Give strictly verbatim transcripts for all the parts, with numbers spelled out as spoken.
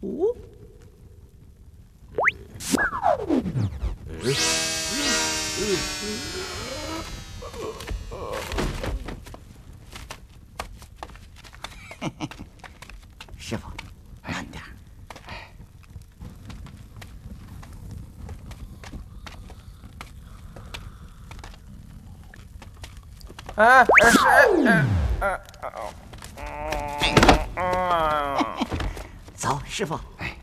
哦。师傅，慢点。 啊，是，呃，呃， 走，师傅。哎。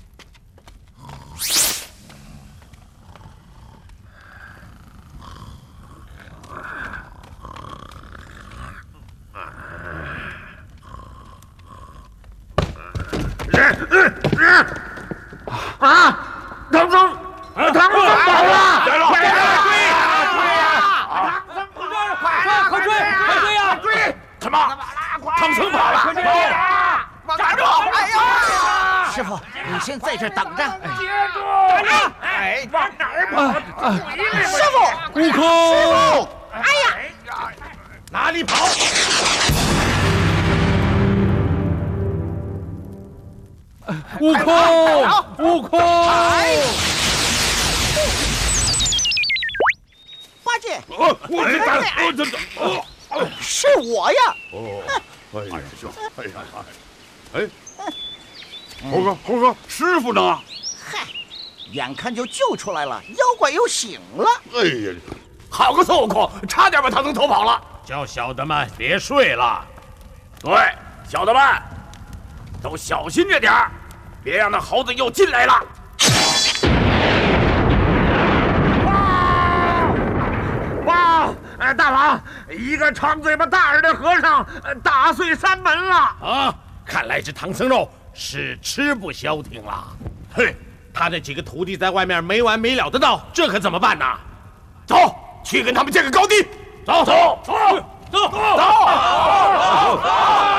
啊！唐僧，唐僧跑了！ 来了！ 快追！ 快快追！快追呀！ 追！ 什么？唐僧跑了！ 快追！站住！哎呀！ 师傅，你先在这等着。 接住！哎，往哪儿跑？ 师傅， 悟空！ 师傅！哎呀！ 哪里跑？悟空！悟空！ 八戒， 我这打，我这这， 是我呀！ 哦，哎呀，哎呀，哎，猴哥，猴哥，师傅呢？ 嗨，眼看就救出来了，妖怪又醒了。 哎呀， 好个孙悟空，差点把唐僧偷跑了！叫小的们别睡了。 对，小的们都小心着点儿，别让那猴子又进来了。哇！哎，大王，一个长嘴巴大耳的和尚打碎山门了啊！看来这唐僧肉是吃不消停了。嘿，他这几个徒弟在外面没完没了的闹，这可怎么办呢？走，去跟他们见个高低。走走走走走！